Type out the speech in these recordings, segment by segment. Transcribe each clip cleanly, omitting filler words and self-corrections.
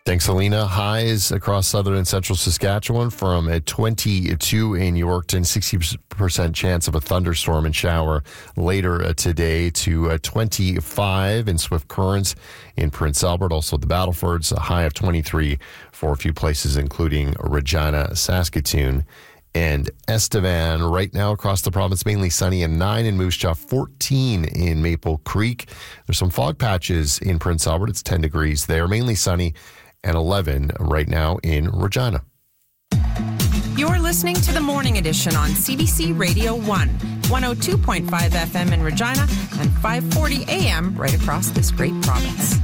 Thanks, Alina. Highs across southern and central Saskatchewan from a 22 in Yorkton, 60% chance of a thunderstorm and shower later today, to 25 in Swift Currents in Prince Albert. Also the Battlefords, a high of 23 for a few places, including Regina, Saskatoon, and Estevan. Right now across the province, mainly sunny, and 9 in Moose Jaw, 14 in Maple Creek. There's some fog patches in Prince Albert. It's 10 degrees there, mainly sunny, and 11 right now in Regina. You're listening to the Morning Edition on CBC Radio 1, 102.5 FM in Regina, and 540 AM right across this great province.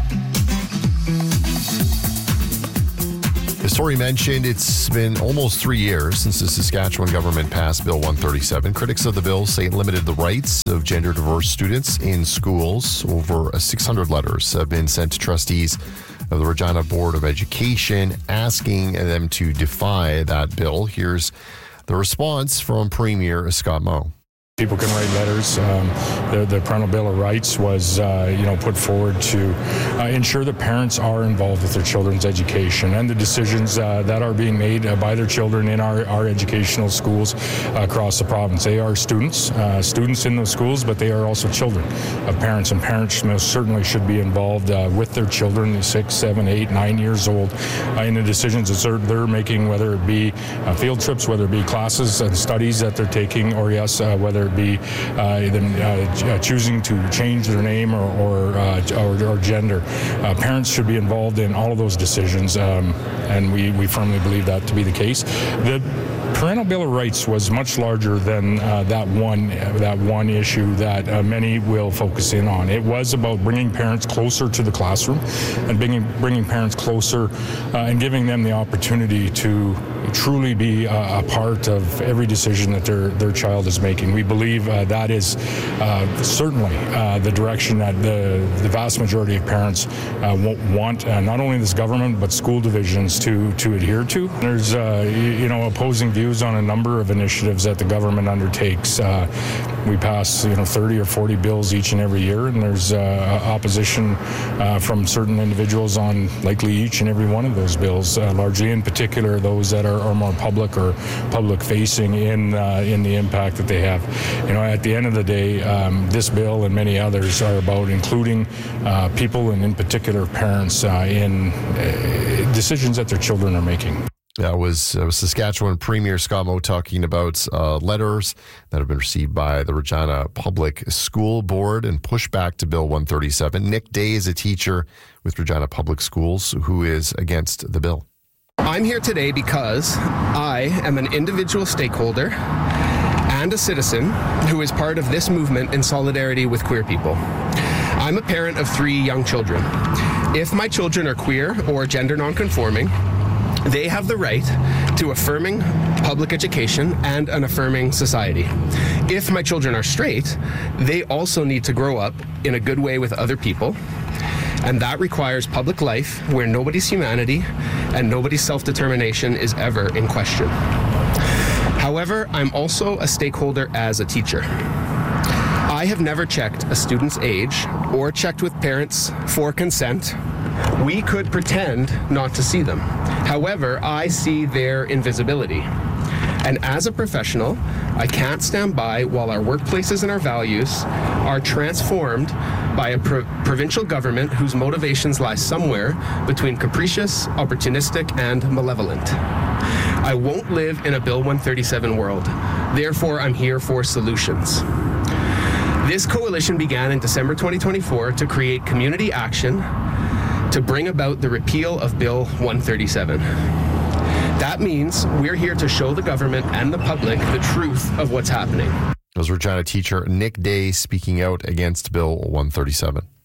As Tori mentioned, it's been almost 3 years since the Saskatchewan government passed Bill 137. Critics of the bill say it limited the rights of gender-diverse students in schools. Over 600 letters have been sent to trustees of the Regina Board of Education asking them to defy that bill. Here's the response from Premier Scott Moe. People can write letters. The Parental Bill of Rights was, put forward to ensure that parents are involved with their children's education and the decisions that are being made by their children in our educational schools across the province. They are students in those schools, but they are also children of parents, and parents most certainly should be involved with their children, 6, 7, 8, 9 years old, in the decisions that they're making, whether it be field trips, whether it be classes and studies that they're taking, or whether it be them choosing to change their name or gender. Parents should be involved in all of those decisions, and we firmly believe that to be the case. The Parental Bill of Rights was much larger than that one issue that many will focus in on. It was about bringing parents closer to the classroom and bringing parents closer and giving them the opportunity to truly be a part of every decision that their child is making. We believe that is certainly the direction that the vast majority of parents want not only this government but school divisions to adhere to. There's opposing views on a number of initiatives that the government undertakes. We pass 30 or 40 bills each and every year, and there's opposition from certain individuals on likely each and every one of those bills, largely in particular those that are more public or public facing in the impact that they have. At the end of the day, this bill and many others are about including people, and in particular parents, in decisions that their children are making. That was Saskatchewan Premier Scott Moe talking about letters that have been received by the Regina Public School Board and pushback to Bill 137. Nick Day is a teacher with Regina Public Schools who is against the bill. I'm here today because I am an individual stakeholder and a citizen who is part of this movement in solidarity with queer people. I'm a parent of 3 young children. If my children are queer or gender nonconforming, they have the right to affirming public education and an affirming society. If my children are straight, they also need to grow up in a good way with other people, and that requires public life where nobody's humanity and nobody's self-determination is ever in question. However, I'm also a stakeholder as a teacher. I have never checked a student's age or checked with parents for consent. We could pretend not to see them. However, I see their invisibility. And as a professional, I can't stand by while our workplaces and our values are transformed by a provincial government whose motivations lie somewhere between capricious, opportunistic, and malevolent. I won't live in a Bill 137 world. Therefore, I'm here for solutions. This coalition began in December 2024 to create community action to bring about the repeal of Bill 137. That means we're here to show the government and the public the truth of what's happening. That was Regina teacher Nick Day speaking out against Bill 137.